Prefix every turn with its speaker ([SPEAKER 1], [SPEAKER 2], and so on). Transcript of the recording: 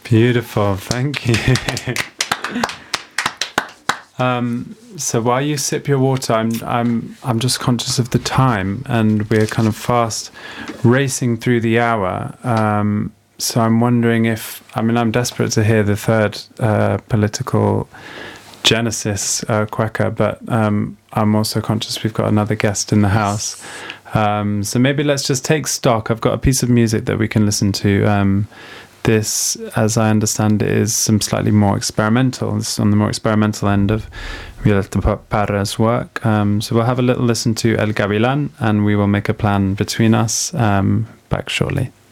[SPEAKER 1] Beautiful, thank you. So while you sip your water, I'm just conscious of the time, and we're kind of fast racing through the hour. So I'm wondering I'm desperate to hear the third political genesis, Quaker, but I'm also conscious we've got another guest in the house. So maybe let's just take stock. I've got a piece of music that we can listen to. This, as I understand it, is some slightly more experimental. This is on the more experimental end of Violeta Parra's work. So we'll have a little listen to El Gavilan, and we will make a plan between us back shortly.